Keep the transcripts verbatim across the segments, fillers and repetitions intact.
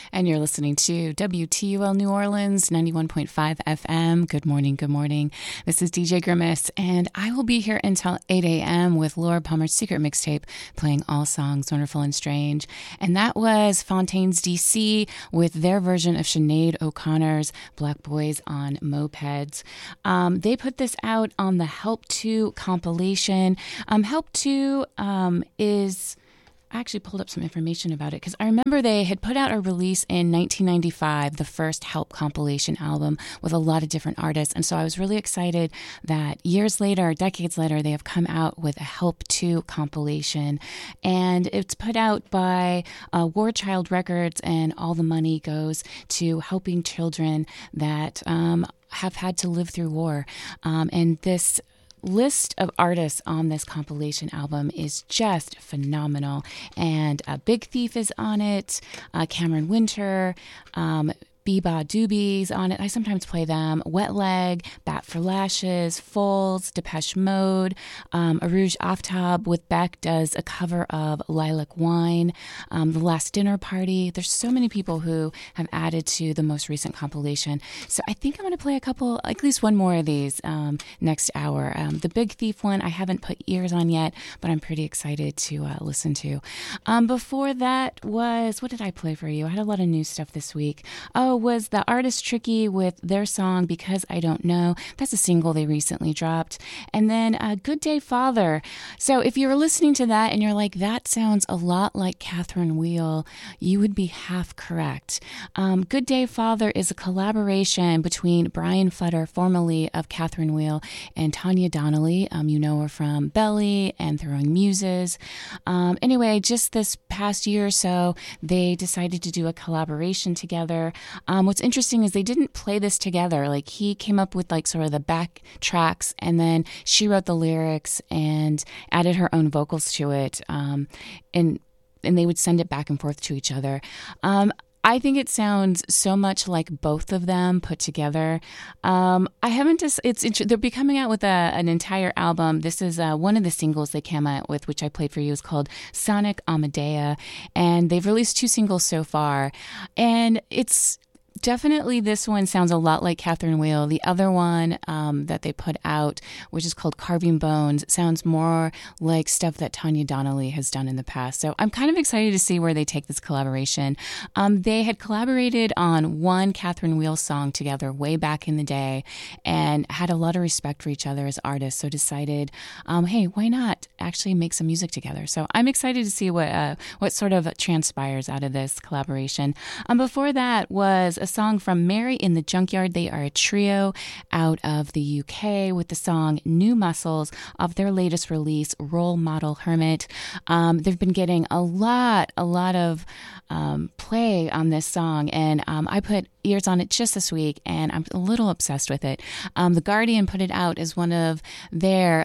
And you're listening to W T U L New Orleans, ninety-one point five F M. Good morning, good morning. This is D J Grimace, and I will be here until eight a.m. with Laura Palmer's Secret Mixtape, playing all songs wonderful and strange. And that was Fontaines D C with their version of Sinead O'Connor's Black Boys on Mopeds. Um, they put this out on the Help two compilation. Um, Help two um, is... I actually pulled up some information about it because I remember they had put out a release in nineteen ninety-five, the first Help compilation album with a lot of different artists. And so I was really excited that years later, decades later, they have come out with a Help two compilation. And it's put out by uh, War Child Records, and all the money goes to helping children that um, have had to live through war. Um, and this list of artists on this compilation album is just phenomenal. And uh, Big Thief is on it, uh, Cameron Winter, um, Beba Doobies on it. I sometimes play them. Wet Leg, Bat for Lashes, Foals, Depeche Mode, um, Arouge Aftab with Beck does a cover of Lilac Wine, um, The Last Dinner Party. There's so many people who have added to the most recent compilation. So I think I'm going to play a couple, at least one more of these um, next hour. Um, the Big Thief one I haven't put ears on yet, but I'm pretty excited to uh, listen to. Um, before that was, what did I play for you? I had a lot of new stuff this week. Oh, was the artist Tricky with their song Because I Don't Know. That's a single they recently dropped. And then uh, Good Day Father. So if you're listening to that and you're like, that sounds a lot like Catherine Wheel, you would be half correct. Um, Good Day Father is a collaboration between Brian Futter, formerly of Catherine Wheel, and Tanya Donnelly. Um, you know her from Belly and Throwing Muses. Um, anyway, just this past year or so, they decided to do a collaboration together. Um, what's interesting is they didn't play this together. Like, he came up with like sort of the back tracks, and then she wrote the lyrics and added her own vocals to it. Um, and and they would send it back and forth to each other. Um, I think it sounds so much like both of them put together. Um, I haven't just, it's, they're be coming out with a, an entire album. This is uh, one of the singles they came out with, which I played for you, is called Sonic Amadea. And they've released two singles so far. And it's, definitely, this one sounds a lot like Catherine Wheel. The other one um, that they put out, which is called Carving Bones, sounds more like stuff that Tanya Donnelly has done in the past. So I'm kind of excited to see where they take this collaboration. Um, they had collaborated on one Catherine Wheel song together way back in the day and had a lot of respect for each other as artists. So decided, um, hey, why not actually make some music together? So I'm excited to see what uh, what sort of transpires out of this collaboration. Um, before that was a song from Mary in the Junkyard. They are a trio out of the U K with the song New Muscles of their latest release, Role Model Hermit. Um, they've been getting a lot, a lot of um, play on this song, and um, I put ears on it just this week, and I'm a little obsessed with it. Um, The Guardian put it out as one of their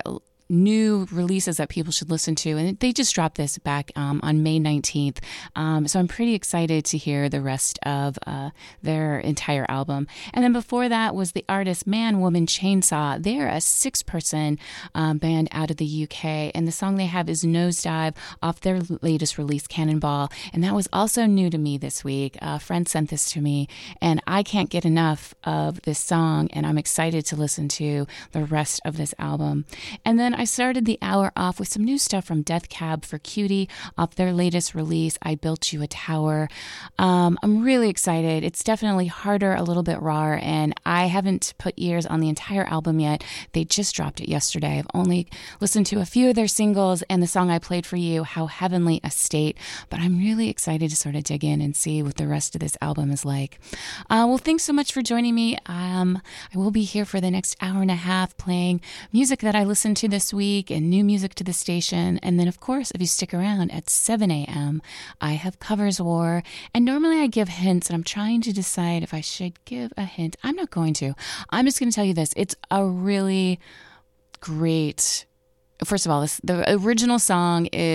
new releases that people should listen to, and they just dropped this back um, on May nineteenth, um, so I'm pretty excited to hear the rest of uh, their entire album. And then before that was the artist Man Woman Chainsaw. They're a six-person um, band out of the U K, and the song they have is Nosedive off their latest release, Cannonball, and that was also new to me this week. A friend sent this to me, and I can't get enough of this song, and I'm excited to listen to the rest of this album. And then I started the hour off with some new stuff from Death Cab for Cutie off their latest release, I Built You a Tower. Um, I'm really excited. It's definitely harder, a little bit rawer, and I haven't put ears on the entire album yet. They just dropped it yesterday. I've only listened to a few of their singles and the song I played for you, How Heavenly a State, but I'm really excited to sort of dig in and see what the rest of this album is like. Uh, well, thanks so much for joining me. Um, I will be here for the next hour and a half playing music that I listened to this week and new music to the station. And then, of course, if you stick around at seven a.m., I have Covers War. And normally I give hints, and I'm trying to decide if I should give a hint. I'm not going to. I'm just going to tell you this. It's a really great... First of all, this, the original song is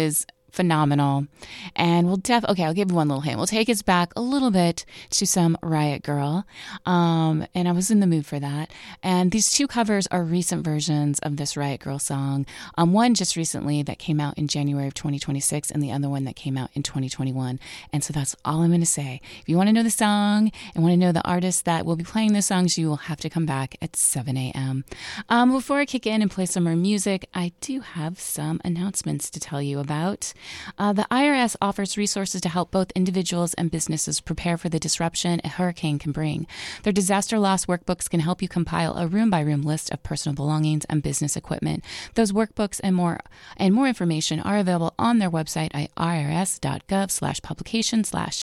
phenomenal. And we'll def okay, I'll give you one little hint. We'll take us back a little bit to some Riot Grrrl. Um, and I was in the mood for that. And these two covers are recent versions of this Riot Grrrl song. Um, one just recently that came out in January of twenty twenty-six, and the other one that came out in twenty twenty-one. And so that's all I'm going to say. If you want to know the song and want to know the artist that will be playing those songs, you will have to come back at seven a.m. Um, before I kick in and play some more music, I do have some announcements to tell you about. Uh, the I R S offers resources to help both individuals and businesses prepare for the disruption a hurricane can bring. Their disaster loss workbooks can help you compile a room-by-room list of personal belongings and business equipment. Those workbooks and more and more information are available on their website at irs.gov slash publication slash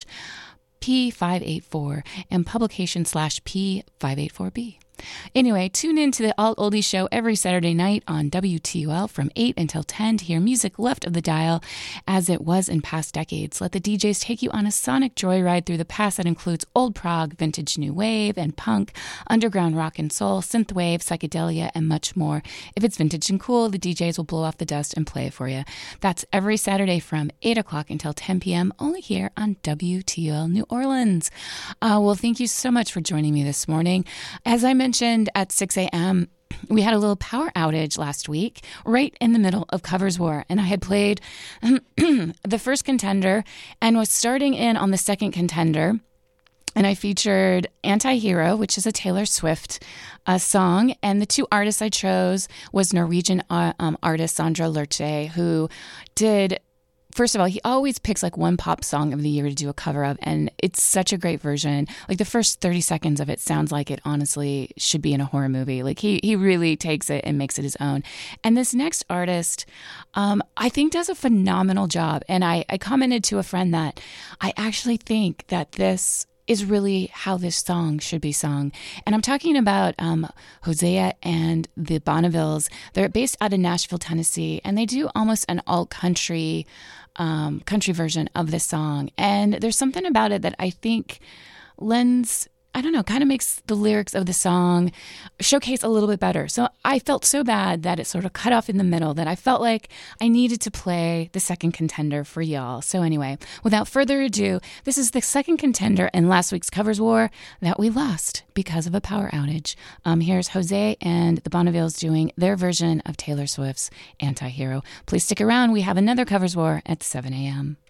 P584 and publication slash P584B. Anyway, tune in to the Alt Oldies Show every Saturday night on W T U L from eight until ten to hear music left of the dial as it was in past decades. Let the D Js take you on a sonic joyride through the past that includes old prog, vintage new wave and punk, underground rock and soul, synthwave, psychedelia, and much more. If it's vintage and cool, the D Js will blow off the dust and play it for you. That's every Saturday from eight o'clock until ten p.m. only here on W T U L New Orleans. Uh, well, thank you so much for joining me this morning. As I mentioned, mentioned at six a.m., we had a little power outage last week, right in the middle of Covers War. And I had played the first contender and was starting in on the second contender. And I featured Anti-Hero, which is a Taylor Swift uh, song. And the two artists I chose was Norwegian uh, um, artist Sondre Lerche, who did... First of all, he always picks like one pop song of the year to do a cover of, and it's such a great version. Like the first thirty seconds of it sounds like it honestly should be in a horror movie. Like he he really takes it and makes it his own. And this next artist, um, I think does a phenomenal job. And I, I commented to a friend that I actually think that this is really how this song should be sung. And I'm talking about um, Hosea and the Bonnevilles. They're based out of Nashville, Tennessee, and they do almost an alt-country um, country version of this song. And there's something about it that I think lends... I don't know, kind of makes the lyrics of the song showcase a little bit better. So I felt so bad that it sort of cut off in the middle that I felt like I needed to play the second contender for y'all. So anyway, without further ado, this is the second contender in last week's Covers War that we lost because of a power outage. Um, here's Jose and the Bonnevilles doing their version of Taylor Swift's Anti-Hero. Please stick around. We have another Covers War at seven a.m.